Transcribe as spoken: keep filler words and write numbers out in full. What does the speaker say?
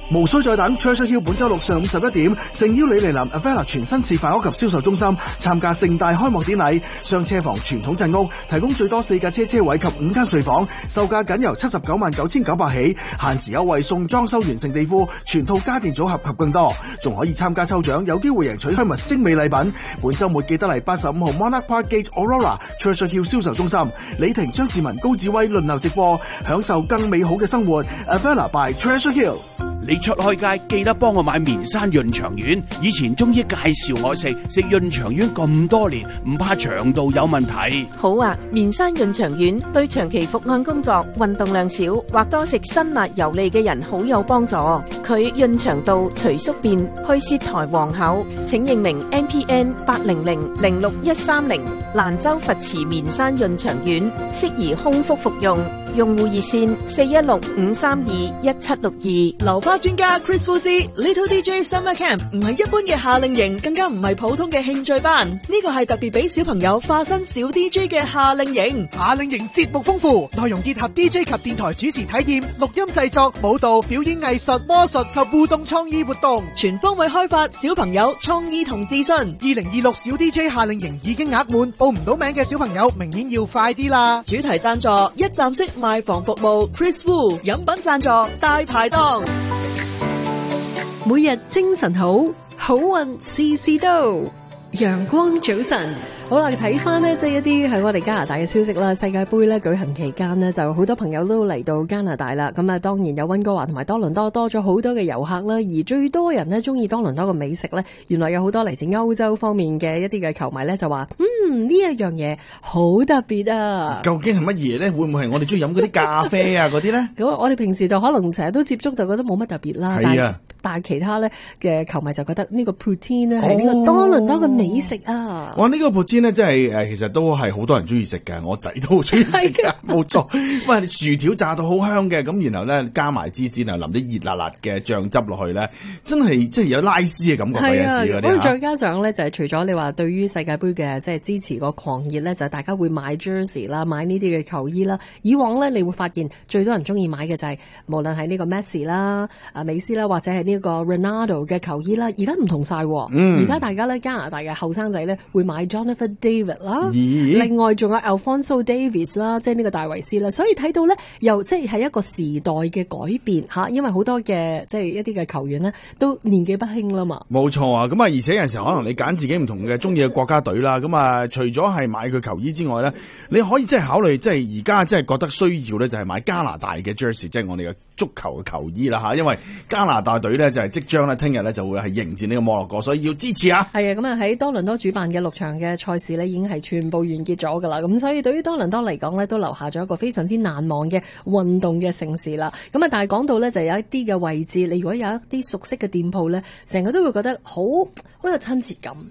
無需再等 ，Treasure Hill 本周六上午十一點，誠邀你嚟臨 Avella 全新示範屋及銷售中心參加盛大開幕典禮。雙車房傳統鎮屋提供最多四架車車位及五間睡房，售價僅由七十九萬九千九百起，限時優惠送裝修完成地庫、全套家電組合及更多，仲可以參加抽獎，有機會贏取 Hermes 精美禮品。本周末記得嚟八十五號 Monarch Park Gate Aurora Treasure Hill 銷售中心，李婷、張志文、高志威輪流直播，享受更美好嘅生活。Avella by Treasure Hill。 你出開街記得幫我買棉山潤腸丸，以前中醫介紹我食食潤腸丸咁多年，唔怕腸道有問題。 好啊，棉山潤腸丸對長期伏案工作、運動量少或多食辛辣油膩嘅人好有幫助。佢潤腸道、除宿便、去舌苔黃口。請認明 M P N 八零零零六一三零，蘭州佛慈棉山潤腸丸，適宜空腹服用。用戶熱線四一六五三二一七六二。 流花專家 Chris Fuzzy Little D J Summer Camp 唔係一般嘅夏令營，更加唔係普通嘅興趣班，呢個係特別俾小朋友化身小 D J 嘅夏令營。 夏令營節目豐富，內容結合 D J 及電台主持體驗、錄音製作、舞蹈、表演藝術、魔術及互動創意活動， 全方位開發小朋友創意同自信。二零二六小 D J 夏令營已經額滿，報唔到名嘅小朋友明年要快啲啦！ 主題贊助一站式賣房服務 Chris Wu， 飲品贊助大排檔。 每日精神好，好運事事到。陽光早晨，好啦，睇翻呢，即係一啲喺我哋加拿大嘅消息啦。世界盃咧舉行期間呢，就好多朋友都嚟到加拿大啦。咁啊，當然有溫哥華同埋多倫多多咗好多嘅遊客啦。而最多人呢中意多倫多嘅美食呢，原來有好多嚟自歐洲方面嘅一啲嘅球迷呢，就話嗯呢一樣嘢好特別啊。 究竟係乜嘢呢？會唔會係我哋中意飲嗰啲咖啡啊嗰啲呢？ 咁我哋平時就可能成日都接觸，就覺得冇乜特別啦。係啊。但係其他咧嘅球迷就覺得呢個 poutine 咧係呢個多倫多嘅美食啊！ 哇！呢個 poutine咧真係誒，其實都係好多人中意食嘅，我仔都好中意食嘅，冇錯。喂，薯條炸到好香嘅，咁然後咧加埋芝士啊，淋啲熱辣辣嘅醬汁落去咧，真係即係有拉絲嘅感覺嗰陣時嗰啲。咁再加上咧就係除咗你話對於世界盃嘅即係支持個狂熱咧，就係大家會買 jersey 啦，買呢啲嘅球衣啦。以往咧你會發現最多人中意買嘅就係無論係呢個 Messi 啦、啊美斯啦，或者係呢個 Ronaldo 嘅球衣啦，而家唔同晒。而家、嗯、大家咧加拿大嘅後生仔咧會買 Jonathan David 啦，咦另外仲有 Alphonso Davies 啦，即係呢個戴維斯啦。所以睇到咧又即係係一個時代嘅改變吓，因為好多嘅即係一啲嘅球員咧都年紀不輕啦嘛。 冇錯啊，咁啊而且有陣時候可能你揀自己唔同嘅中意嘅國家隊啦，咁啊除咗係買佢球衣之外咧，你可以即係考慮即係而家即係覺得需要咧就係買加拿大嘅 jersey， 即係我哋嘅足球嘅球衣啦吓，因為加拿大隊咧就係即將咧聽日咧就會係迎戰呢個摩洛哥，所以要支持啊！ 係啊，咁啊喺多倫多主辦嘅六場嘅賽事咧已經係全部完結咗噶啦，咁所以對於多倫多嚟講咧都留下咗一個非常之難忘嘅運動嘅盛事啦。咁啊，但係講到咧就有一啲嘅位置，你如果有一啲熟悉嘅店鋪咧，成日都會覺得好好有親切感，